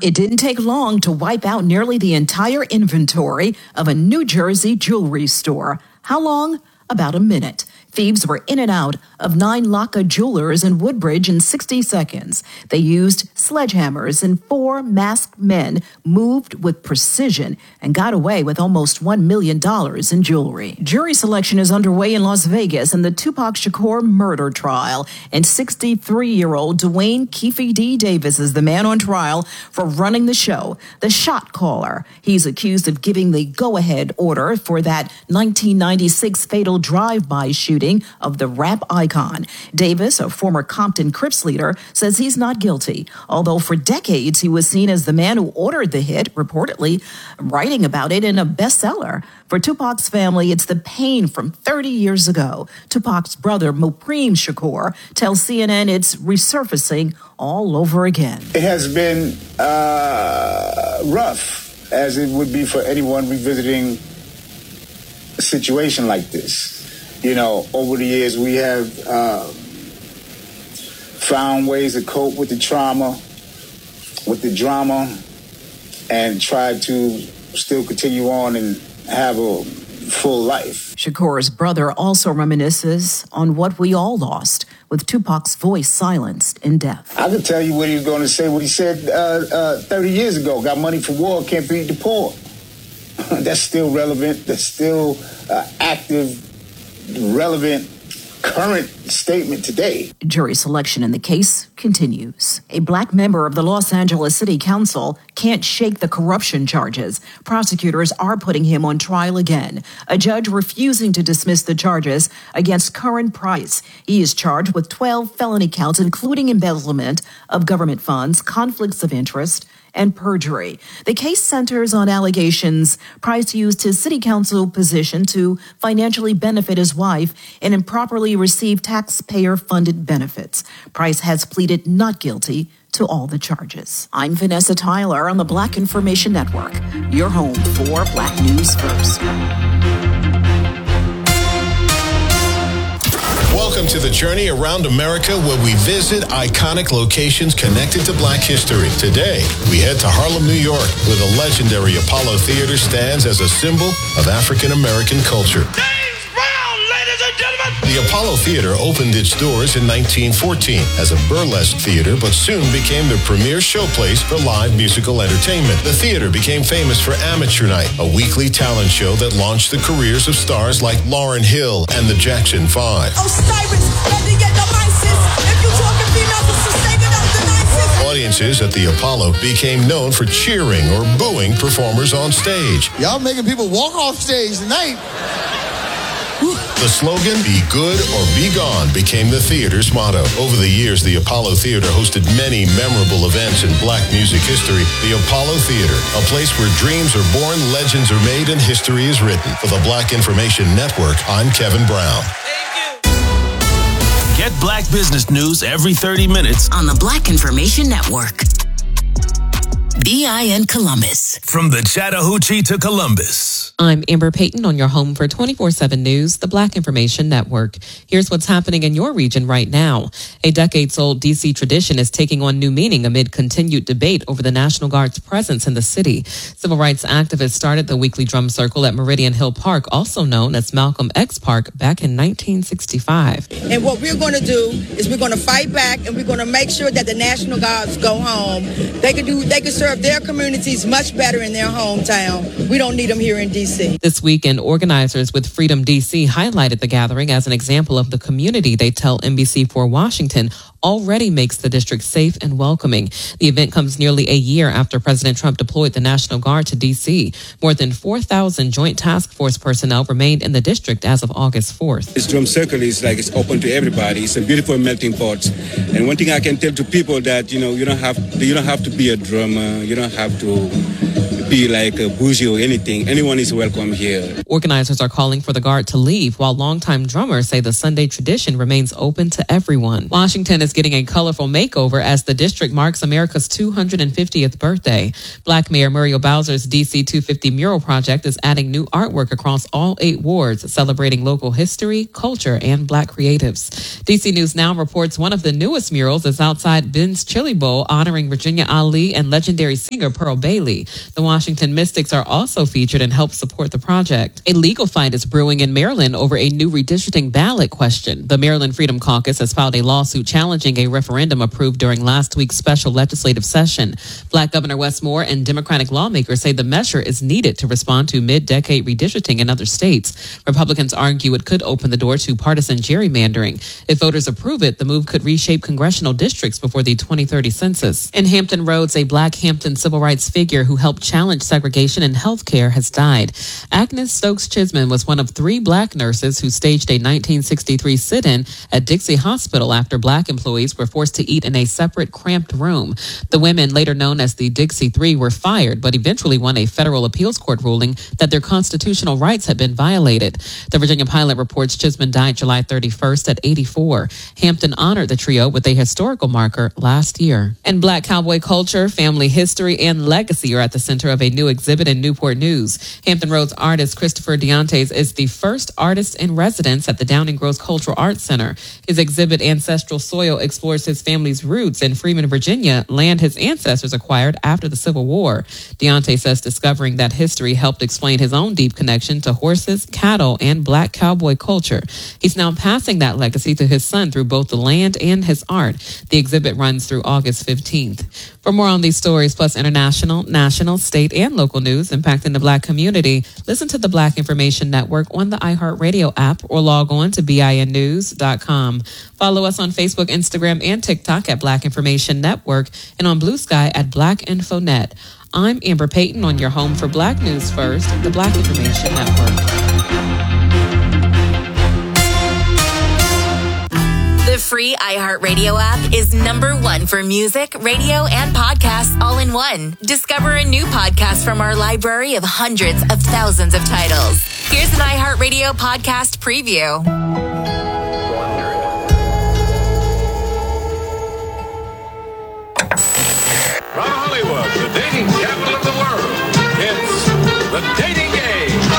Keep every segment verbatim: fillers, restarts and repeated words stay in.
It didn't take long to wipe out nearly the entire inventory of a New Jersey jewelry store. How long? About a minute. Thieves were in and out of Nine Laka Jewelers in Woodbridge in sixty seconds. They used sledgehammers, and four masked men moved with precision and got away with almost one million dollars in jewelry. Jury selection is underway in Las Vegas in the Tupac Shakur murder trial, and sixty-three-year-old Dwayne Keefe D. Davis is the man on trial for running the show, the shot caller. He's accused of giving the go-ahead order for that nineteen ninety-six fatal drive-by shooting of the rap icon. Davis, a former Compton Crips leader, says he's not guilty, although for decades he was seen as the man who ordered the hit, reportedly writing about it in a bestseller. For Tupac's family, it's the pain from thirty years ago. Tupac's brother, Mopreme Shakur, tells C N N it's resurfacing all over again. It has been uh, rough, as it would be for anyone revisiting a situation like this. You know, over the years, we have uh, found ways to cope with the trauma, with the drama, and tried to still continue on and have a full life. Shakur's brother also reminisces on what we all lost, with Tupac's voice silenced in death. I could tell you what he was going to say, what he said uh, uh, thirty years ago. Got money for war, can't feed the poor. That's still relevant. That's still uh, active. Relevant current statement today. Jury selection in the case continues. A black member of the Los Angeles City Council can't shake the corruption charges. Prosecutors are putting him on trial again. A judge refusing to dismiss the charges against Curran Price. He is charged with twelve felony counts, including embezzlement of government funds, conflicts of interest, and perjury. The case centers on allegations Price used his city council position to financially benefit his wife and improperly receive taxpayer-funded benefits. Price has pleaded not guilty to all the charges. I'm Vanessa Tyler on the Black Information Network, your home for Black News First. Welcome to the journey around America, where we visit iconic locations connected to Black history. Today, we head to Harlem, New York, where the legendary Apollo Theater stands as a symbol of African-American culture. James Brown, ladies and gentlemen! The Apollo Theater opened its doors in nineteen fourteen as a burlesque theater, but soon became the premier showplace for live musical entertainment. The theater became famous for Amateur Night, a weekly talent show that launched the careers of stars like Lauryn Hill and the Jackson Five. Osiris, ready get the mices. If you talking females, it's to stay it up the nicest. Audiences at the Apollo became known for cheering or booing performers on stage. Y'all making people walk off stage tonight. The slogan, "Be good or be gone," became the theater's motto. Over the years, the Apollo Theater hosted many memorable events in Black music history. The Apollo Theater, a place where dreams are born, legends are made, and history is written. For the Black Information Network, I'm Kevin Brown. Get Black business news every thirty minutes on the Black Information Network. B I N Columbus. From the Chattahoochee to Columbus. I'm Amber Payton on your home for twenty-four seven News, the Black Information Network. Here's what's happening in your region right now. A decades-old D C tradition is taking on new meaning amid continued debate over the National Guard's presence in the city. Civil rights activists started the weekly drum circle at Meridian Hill Park, also known as Malcolm X Park, back in nineteen sixty-five. And what we're going to do is we're going to fight back, and we're going to make sure that the National Guards go home. They can do, they can serve their communities much better in their hometown. We don't need them here in D C. This weekend, organizers with Freedom D C highlighted the gathering as an example of the community they tell N B C four Washington already makes the district safe and welcoming. The event comes nearly a year after President Trump deployed the National Guard to D C. More than four thousand Joint Task Force personnel remained in the district as of August fourth. This drum circle is like it's open to everybody. It's a beautiful melting pot. And one thing I can tell to people that, you know, you don't have you don't have to be a drummer. You don't have to be like a bougie or anything. Anyone is welcome here. Organizers are calling for the guard to leave, while longtime drummers say the Sunday tradition remains open to everyone. Washington is getting a colorful makeover as the district marks America's two hundred fiftieth birthday. Black Mayor Muriel Bowser's D C two fifty mural project is adding new artwork across all eight wards, celebrating local history, culture, and Black creatives. D C News Now reports one of the newest murals is outside Ben's Chili Bowl, honoring Virginia Ali and legendary singer Pearl Bailey. The Washington Mystics are also featured and help support the project. A legal fight is brewing in Maryland over a new redistricting ballot question. The Maryland Freedom Caucus has filed a lawsuit challenging a referendum approved during last week's special legislative session. Black Governor Wes Moore and Democratic lawmakers say the measure is needed to respond to mid-decade redistricting in other states. Republicans argue it could open the door to partisan gerrymandering. If voters approve it, the move could reshape congressional districts before the twenty thirty census. In Hampton Roads, a Black Hampton civil rights figure who helped challenge segregation in healthcare has died. Agnes Stokes Chisholm was one of three Black nurses who staged a nineteen sixty-three sit-in at Dixie Hospital after Black employees were forced to eat in a separate cramped room. The women, later known as the Dixie Three, were fired, but eventually won a federal appeals court ruling that their constitutional rights had been violated. The Virginia Pilot reports Chisholm died July thirty-first at eighty-four. Hampton honored the trio with a historical marker last year. And Black cowboy culture, family history, and legacy are at the center of a new exhibit in Newport News. Hampton Roads artist Christopher Deontes is the first artist in residence at the Downing Gross Cultural Arts Center. His exhibit, Ancestral Soil, explores his family's roots in Freeman, Virginia, land his ancestors acquired after the Civil War. Deonte says discovering that history helped explain his own deep connection to horses, cattle, and Black cowboy culture. He's now passing that legacy to his son through both the land and his art. The exhibit runs through August fifteenth. For more on these stories, plus international, national, state, and local news impacting the Black community, listen to the Black Information Network on the iHeartRadio app or log on to B I N news dot com. Follow us on Facebook, Instagram, and TikTok at Black Information Network and on Blue Sky at Black Info Net. I'm Amber Payton on your home for Black News First, the Black Information Network. The free iHeartRadio app is number one for music, radio, and podcasts all in one. Discover a new podcast from our library of hundreds of thousands of titles. Here's an iHeartRadio podcast preview. From Hollywood, the dating capital of the world, it's The Dating Game.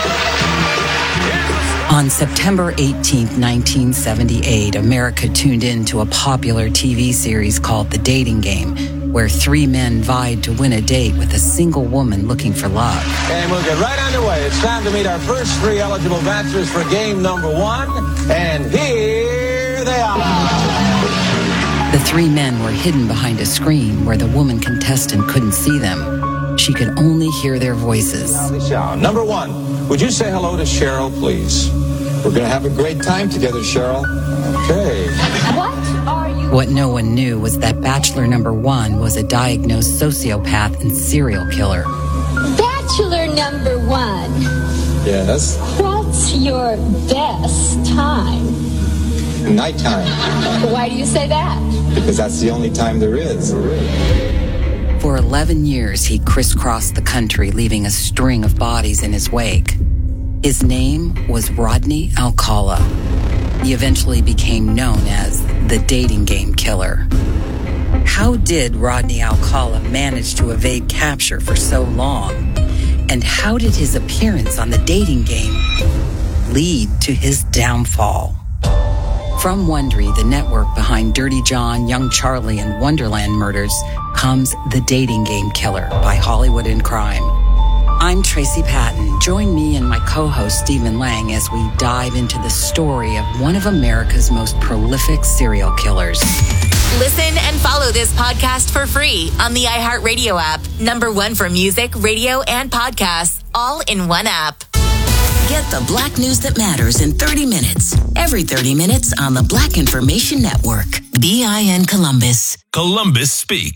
On September eighteenth, nineteen seventy-eight, America tuned in to a popular T V series called The Dating Game, where three men vied to win a date with a single woman looking for love. And we'll get right underway. It's time to meet our first three eligible bachelors for game number one. And here they are. The three men were hidden behind a screen where the woman contestant couldn't see them. She could only hear their voices. Number one, would you say hello to Cheryl, please? We're going to have a great time together, Cheryl. Okay. What are you? What no one knew was that bachelor number one was a diagnosed sociopath and serial killer. Bachelor number one. Yes? What's your best time? Nighttime. Why do you say that? Because that's the only time there is. For eleven years, he crisscrossed the country, leaving a string of bodies in his wake. His name was Rodney Alcala. He eventually became known as the Dating Game Killer. How did Rodney Alcala manage to evade capture for so long? And how did his appearance on the dating game lead to his downfall? From Wondery, the network behind Dirty John, Young Charlie, and Wonderland Murders, comes The Dating Game Killer by Hollywood and Crime. I'm Tracy Patton. Join me and my co-host Stephen Lang as we dive into the story of one of America's most prolific serial killers. Listen and follow this podcast for free on the iHeartRadio app. Number one for music, radio, and podcasts, all in one app. Get the Black news that matters in thirty minutes. Every thirty minutes on the Black Information Network. B I N Columbus. Columbus Speaks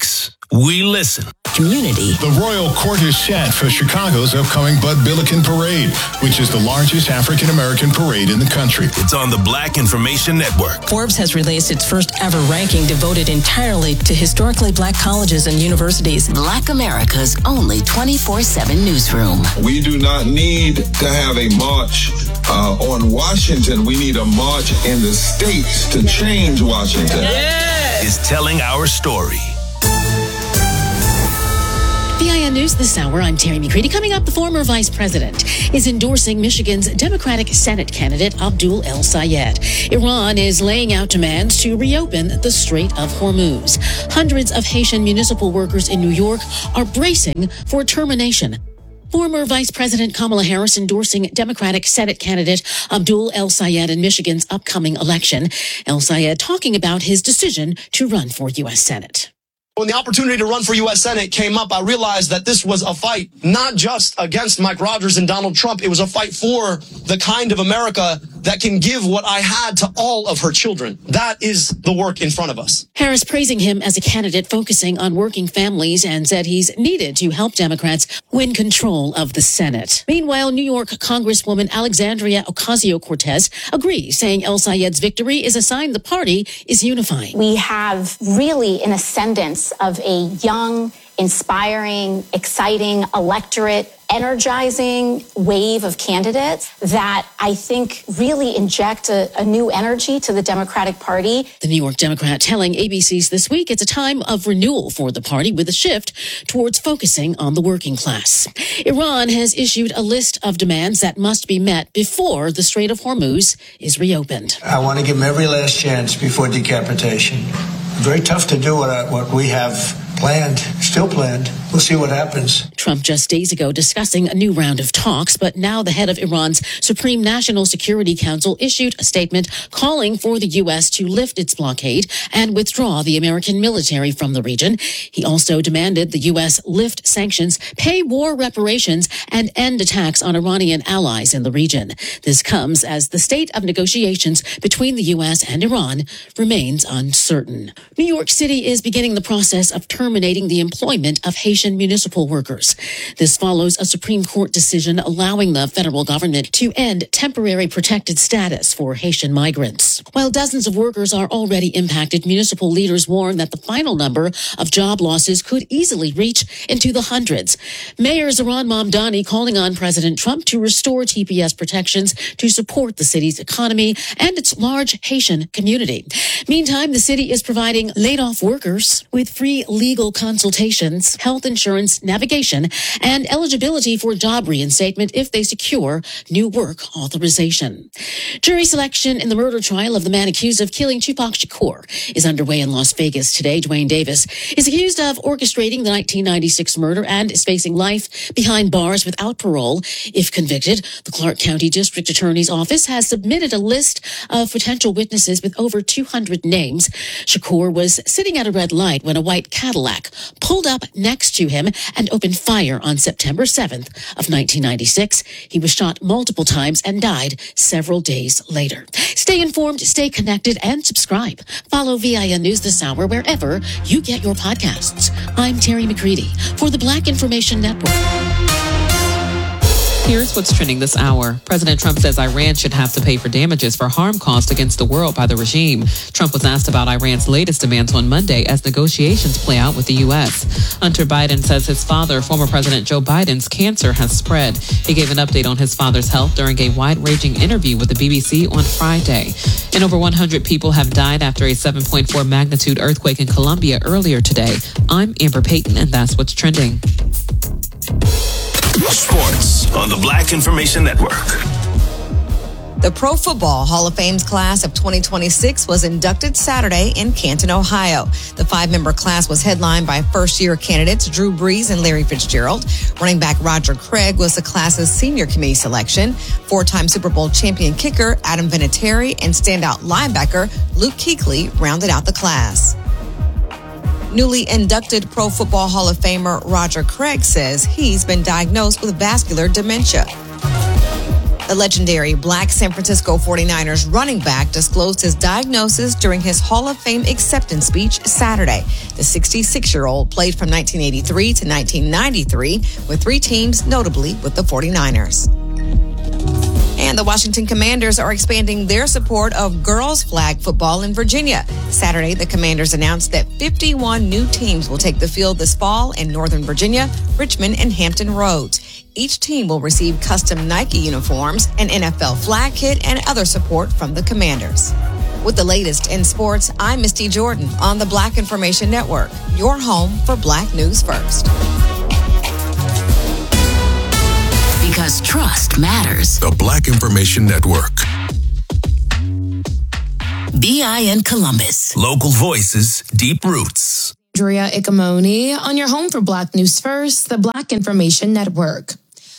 We listen. Community. The Royal Court is set for Chicago's upcoming Bud Billiken Parade, which is the largest African-American parade in the country. It's on the Black Information Network. Forbes has released its first ever ranking devoted entirely to historically black colleges and universities. Black America's only twenty-four seven newsroom. We do not need to have a march uh, on Washington. We need a march in the states to change Washington. Yeah. Is telling our story. V I N News this hour, I'm Terry McCready. Coming up, the former vice president is endorsing Michigan's Democratic Senate candidate Abdul El-Sayed. Iran is laying out demands to reopen the Strait of Hormuz. Hundreds of Haitian municipal workers in New York are bracing for termination. Former Vice President Kamala Harris endorsing Democratic Senate candidate Abdul El-Sayed in Michigan's upcoming election. El-Sayed talking about his decision to run for U S Senate. When the opportunity to run for U S Senate came up, I realized that this was a fight not just against Mike Rogers and Donald Trump. It was a fight for the kind of America that can give what I had to all of her children. That is the work in front of us. Harris praising him as a candidate focusing on working families and said he's needed to help Democrats win control of the Senate. Meanwhile, New York Congresswoman Alexandria Ocasio-Cortez agrees, saying El-Sayed's victory is a sign the party is unifying. We have really an ascendance of a young, inspiring, exciting electorate, energizing wave of candidates that I think really inject a, a new energy to the Democratic Party. The New York Democrat telling A B C's This Week it's a time of renewal for the party with a shift towards focusing on the working class. Iran has issued a list of demands that must be met before the Strait of Hormuz is reopened. I want to give them every last chance before decapitation. Very tough to do what, I, what we have planned, still planned. We'll see what happens. Trump just days ago discussing a new round of talks, but now the head of Iran's Supreme National Security Council issued a statement calling for the U S to lift its blockade and withdraw the American military from the region. He also demanded the U S lift sanctions, pay war reparations, and end attacks on Iranian allies in the region. This comes as the state of negotiations between the U S and Iran remains uncertain. New York City is beginning the process of terminating the employment of Haitian municipal workers. This follows a Supreme Court decision allowing the federal government to end temporary protected status for Haitian migrants. While dozens of workers are already impacted, municipal leaders warn that the final number of job losses could easily reach into the hundreds. Mayor Zohran Mamdani calling on President Trump to restore T P S protections to support the city's economy and its large Haitian community. Meantime, the city is providing laid-off workers with free legal consultations, health insurance, navigation, and eligibility for job reinstatement if they secure new work authorization. Jury selection in the murder trial of the man accused of killing Tupac Shakur is underway in Las Vegas today. Dwayne Davis is accused of orchestrating the nineteen ninety-six murder and is facing life behind bars without parole. If convicted, the Clark County District Attorney's Office has submitted a list of potential witnesses with over two hundred names. Shakur was sitting at a red light when a white Cadillac pulled up next to him and opened fire on September seventh of nineteen ninety-six. He was shot multiple times and died several days later. Stay informed, stay connected, and subscribe. Follow V I N News this hour wherever you get your podcasts. I'm Terry McCready for the Black Information Network. Here's what's trending this hour. President Trump says Iran should have to pay for damages for harm caused against the world by the regime. Trump was asked about Iran's latest demands on Monday as negotiations play out with the U S. Hunter Biden says his father, former President Joe Biden's cancer has spread. He gave an update on his father's health during a wide-ranging interview with the B B C on Friday. And over one hundred people have died after a seven point four magnitude earthquake in Colombia earlier today. I'm Amber Payton, and that's what's trending. Sports on the Black Information Network. The Pro Football Hall of Fame's class of twenty twenty-six was inducted Saturday in Canton, Ohio. The five-member class was headlined by first-year candidates Drew Brees and Larry Fitzgerald. Running back Roger Craig was the class's senior committee selection. Four-time Super Bowl champion kicker Adam Vinatieri and standout linebacker Luke Kuechly rounded out the class. Newly inducted Pro Football Hall of Famer Roger Craig says he's been diagnosed with vascular dementia. The legendary Black San Francisco forty-niners running back disclosed his diagnosis during his Hall of Fame acceptance speech Saturday. The sixty-six-year-old played from nineteen eighty-three to nineteen ninety-three with three teams, notably with the forty-niners. And the Washington Commanders are expanding their support of girls flag football in Virginia. Saturday, the Commanders announced that fifty-one new teams will take the field this fall in Northern Virginia, Richmond, and Hampton Roads. Each team will receive custom Nike uniforms, an N F L flag kit, and other support from the Commanders. With the latest in sports, I'm Misty Jordan on the Black Information Network, your home for Black News First. Because trust matters. The Black Information Network. B I N Columbus. Local voices, deep roots. Andrea Icamoni on your home for Black News First, the Black Information Network.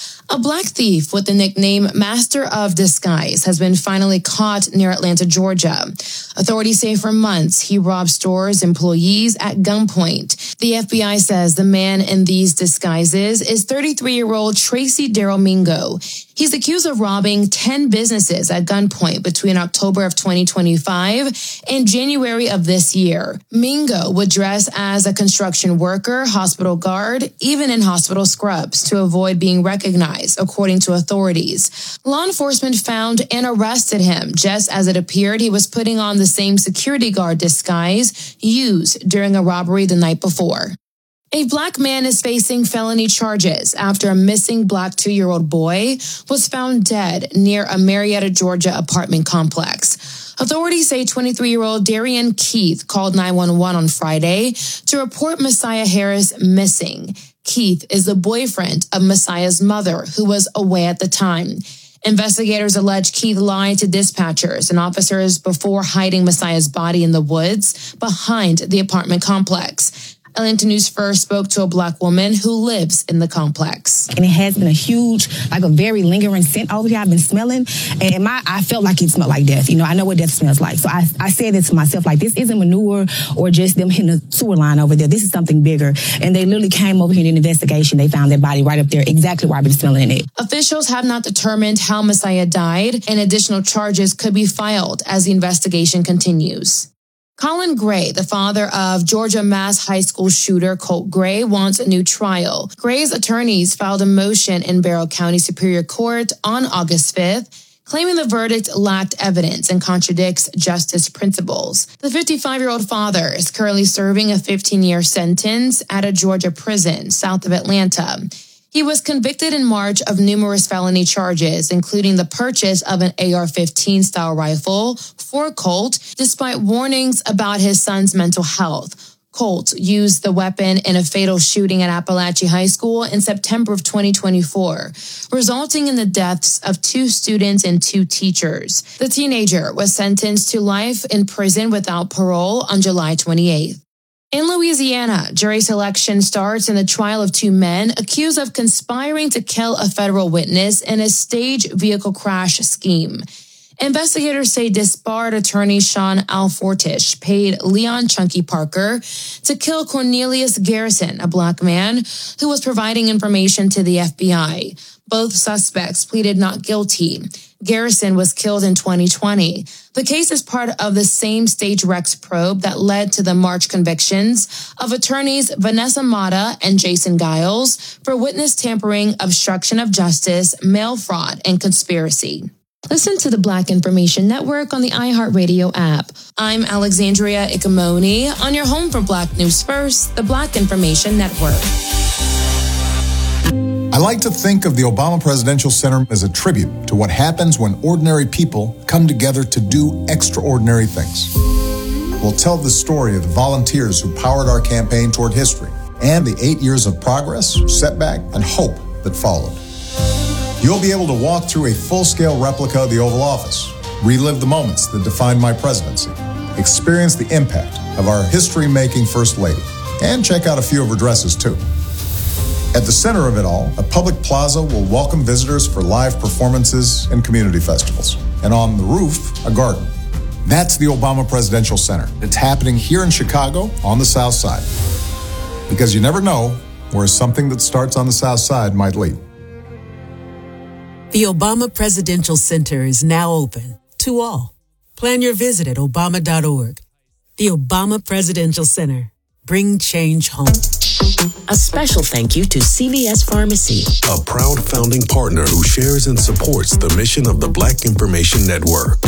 A black thief with the nickname Master of Disguise has been finally caught near Atlanta, Georgia. Authorities say for months he robbed stores employees at gunpoint. The F B I says the man in these disguises is thirty-three-year-old Tracy Darrell Mingo. He's accused of robbing ten businesses at gunpoint between October of twenty twenty-five and January of this year. Mingo would dress as a construction worker, hospital guard, even in hospital scrubs to avoid being recognized, according to authorities. Law enforcement found and arrested him just as it appeared he was putting on the same security guard disguise used during a robbery the night before. A black man is facing felony charges after a missing black two-year-old boy was found dead near a Marietta, Georgia apartment complex. Authorities say twenty-three-year-old Darian Keith called nine one one on Friday to report Messiah Harris missing. Keith is the boyfriend of Messiah's mother, who was away at the time. Investigators allege Keith lied to dispatchers and officers before hiding Messiah's body in the woods behind the apartment complex. Atlanta News First spoke to a black woman who lives in the complex. And it has been a huge, like a very lingering scent over here I've been smelling. And my, I felt like it smelled like death. You know, I know what death smells like. So I, I said this to myself, like, this isn't manure or just them hitting a sewer line over there. This is something bigger. And they literally came over here in an investigation. They found their body right up there, exactly where I've been smelling it. Officials have not determined how Messiah died, and additional charges could be filed as the investigation continues. Colin Gray, the father of Georgia Mass High School shooter Colt Gray, wants a new trial. Gray's attorneys filed a motion in Barrow County Superior Court on August fifth, claiming the verdict lacked evidence and contradicts justice principles. The fifty-five-year-old father is currently serving a fifteen-year sentence at a Georgia prison south of Atlanta. He was convicted in March of numerous felony charges, including the purchase of an A R fifteen style rifle for Colt, despite warnings about his son's mental health. Colt used the weapon in a fatal shooting at Appalachian High School in September of twenty twenty-four, resulting in the deaths of two students and two teachers. The teenager was sentenced to life in prison without parole on July twenty-eighth. In Louisiana, jury selection starts in the trial of two men accused of conspiring to kill a federal witness in a staged vehicle crash scheme. Investigators say disbarred attorney Sean Alfortish paid Leon Chunky Parker to kill Cornelius Garrison, a black man who was providing information to the F B I. Both suspects pleaded not guilty. Garrison was killed in twenty twenty. The case is part of the same stage Rex probe that led to the March convictions of attorneys Vanessa Mata and Jason Giles for witness tampering, obstruction of justice, mail fraud, and conspiracy. Listen to the Black Information Network on the iHeartRadio app. I'm Alexandria Icamoni on your home for Black News First, the Black Information Network. I like to think of the Obama Presidential Center as a tribute to what happens when ordinary people come together to do extraordinary things. We'll tell the story of the volunteers who powered our campaign toward history and the eight years of progress, setback, and hope that followed. You'll be able to walk through a full-scale replica of the Oval Office, relive the moments that defined my presidency, experience the impact of our history-making First Lady, and check out a few of her dresses, too. At the center of it all, a public plaza will welcome visitors for live performances and community festivals. And on the roof, a garden. That's the Obama Presidential Center. It's happening here in Chicago on the South Side. Because you never know where something that starts on the South Side might lead. The Obama Presidential Center is now open to all. Plan your visit at obama dot org. The Obama Presidential Center. Bring change home. A special thank you to C V S Pharmacy, a proud founding partner who shares and supports the mission of the Black Information Network.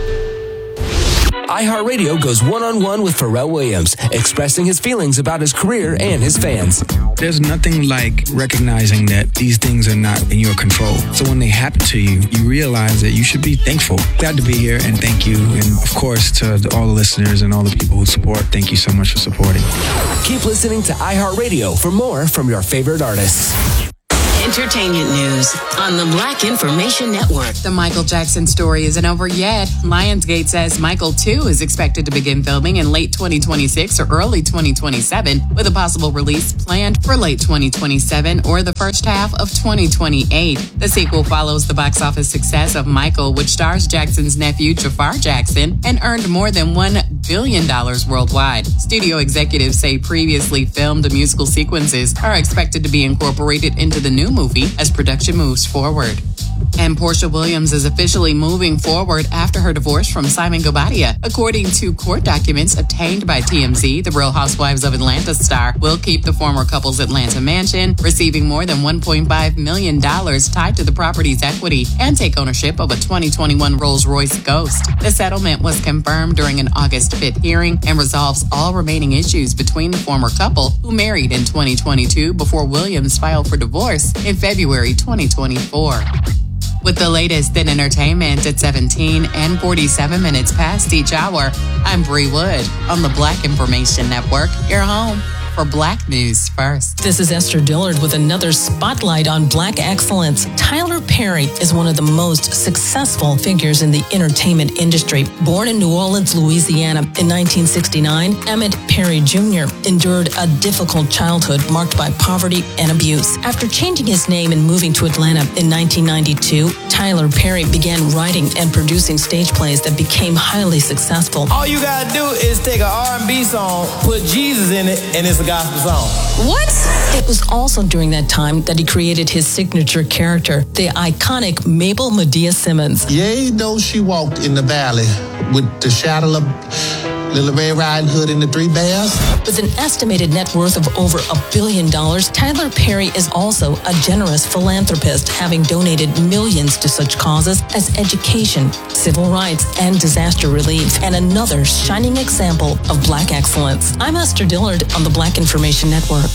iHeartRadio goes one-on-one with Pharrell Williams, expressing his feelings about his career and his fans. There's nothing like recognizing that these things are not in your control. So when they happen to you, you realize that you should be thankful. Glad to be here, and thank you. And of course, to all the listeners and all the people who support, thank you so much for supporting. Keep listening to iHeartRadio for more from your favorite artists. Entertainment news on the Black Information Network. The Michael Jackson story isn't over yet. Lionsgate says Michael two is expected to begin filming in late twenty twenty-six or early twenty twenty-seven, with a possible release planned for late twenty twenty-seven or the first half of twenty twenty-eight. The sequel follows the box office success of Michael, which stars Jackson's nephew Jafar Jackson and earned more than one billion dollars worldwide. Studio executives say previously filmed musical sequences are expected to be incorporated into the new movie as production moves forward. And Portia Williams is officially moving forward after her divorce from Simon Guobadia. According to court documents obtained by T M Z, the Real Housewives of Atlanta star will keep the former couple's Atlanta mansion, receiving more than one point five million dollars tied to the property's equity, and take ownership of a twenty twenty-one Rolls-Royce Ghost. The settlement was confirmed during an August fifth hearing and resolves all remaining issues between the former couple, who married in twenty twenty-two before Williams filed for divorce in February twenty twenty-four. With the latest in entertainment at seventeen and forty-seven minutes past each hour, I'm Bree Wood on the Black Information Network, your home for Black News First. This is Esther Dillard with another spotlight on Black excellence. Tyler Perry is one of the most successful figures in the entertainment industry. Born in New Orleans, Louisiana in nineteen sixty-nine, Emmett Perry Junior endured a difficult childhood marked by poverty and abuse. After changing his name and moving to Atlanta in nineteen ninety-two, Tyler Perry began writing and producing stage plays that became highly successful. All you gotta do is take an R and B song, put Jesus in it, and it's a gospel song. What? It was also during that time that he created his signature character, the iconic Mabel Medea Simmons. Yea, though she walked in the valley with the shadow of Little Red Riding Hood and the Three Bears. With an estimated net worth of over a billion dollars, Tyler Perry is also a generous philanthropist, having donated millions to such causes as education, civil rights, and disaster relief, and another shining example of Black excellence. I'm Esther Dillard on the Black Information Network.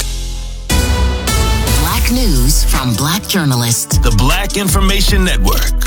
Black news from Black journalists. The Black Information Network.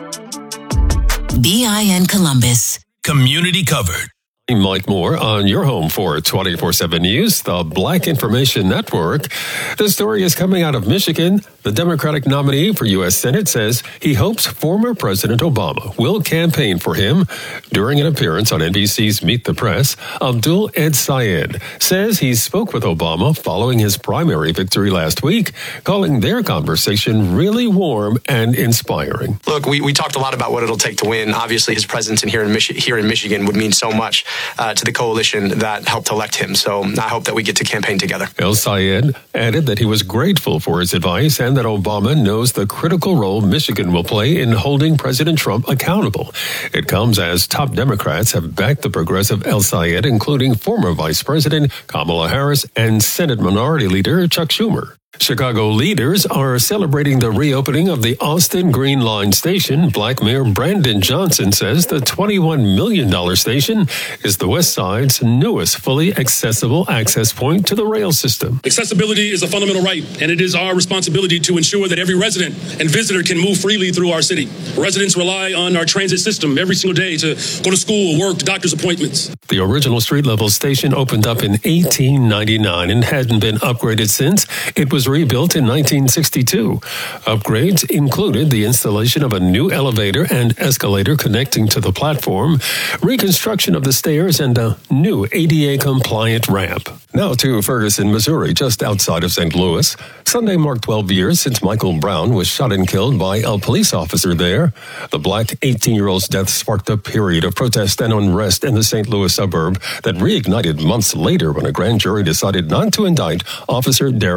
B I N Columbus. Community covered. Mike Moore on your home for twenty-four seven News, the Black Information Network. The story is coming out of Michigan. The Democratic nominee for U S Senate says he hopes former President Obama will campaign for him. During an appearance on N B C's Meet the Press, Abdul Ed Sayed says he spoke with Obama following his primary victory last week, calling their conversation really warm and inspiring. Look, we, we talked a lot about what it'll take to win. Obviously, his presence in here in, Michi- here in Michigan would mean so much Uh, to the coalition that helped elect him. So I hope that we get to campaign together. El Sayed added that he was grateful for his advice and that Obama knows the critical role Michigan will play in holding President Trump accountable. It comes as top Democrats have backed the progressive El Sayed, including former Vice President Kamala Harris and Senate Minority Leader Chuck Schumer. Chicago leaders are celebrating the reopening of the Austin Green Line station. Black Mayor Brandon Johnson says the twenty-one million dollars station is the West Side's newest fully accessible access point to the rail system. Accessibility is a fundamental right, and it is our responsibility to ensure that every resident and visitor can move freely through our city. Residents rely on our transit system every single day to go to school, work, to doctor's appointments. The original street-level station opened up in eighteen ninety-nine and hadn't been upgraded since. It was rebuilt in nineteen sixty-two. Upgrades included the installation of a new elevator and escalator connecting to the platform, reconstruction of the stairs, and a new A D A-compliant ramp. Now to Ferguson, Missouri, just outside of Saint Louis. Sunday marked twelve years since Michael Brown was shot and killed by a police officer there. The black eighteen-year-old's death sparked a period of protest and unrest in the Saint Louis suburb that reignited months later when a grand jury decided not to indict Officer Darren Wilson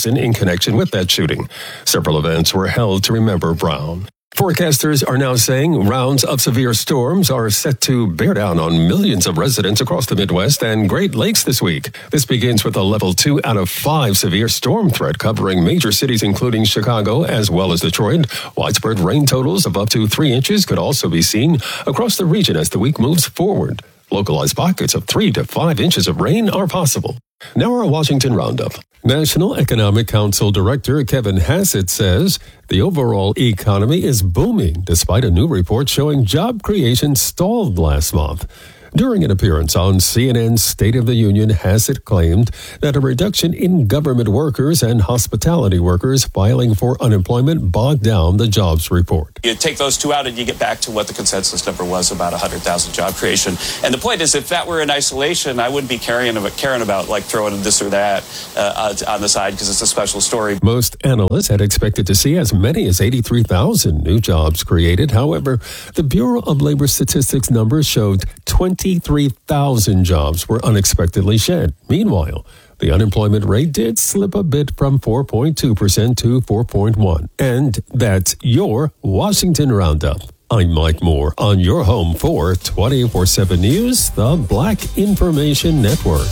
investigation in connection with that shooting. Several events were held to remember Brown. Forecasters are now saying rounds of severe storms are set to bear down on millions of residents across the Midwest and Great Lakes this week. This begins with a level two out of five severe storm threat covering major cities including Chicago as well as Detroit. Widespread rain totals of up to three inches could also be seen across the region as the week moves forward. Localized pockets of three to five inches of rain are possible. Now our Washington Roundup. National Economic Council Director Kevin Hassett says the overall economy is booming despite a new report showing job creation stalled last month. During an appearance on C N N's State of the Union, Hassett claimed that a reduction in government workers and hospitality workers filing for unemployment bogged down the jobs report. You take those two out and you get back to what the consensus number was, about one hundred thousand job creation. And the point is, if that were in isolation, I wouldn't be caring about, caring about like throwing this or that uh, on the side because it's a special story. Most analysts had expected to see as many as eighty-three thousand new jobs created. However, the Bureau of Labor Statistics numbers showed twenty-three thousand jobs were unexpectedly shed. Meanwhile, the unemployment rate did slip a bit from four point two percent to four point one. And that's your Washington Roundup. I'm Mike Moore on your home for twenty-four seven News, the Black Information Network.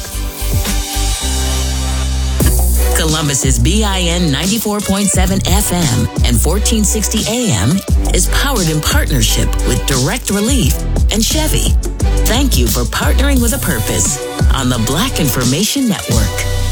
Columbus's B I N ninety-four point seven F M and fourteen sixty A M is powered in partnership with Direct Relief and Chevy. Thank you for partnering with a purpose on the Black Information Network.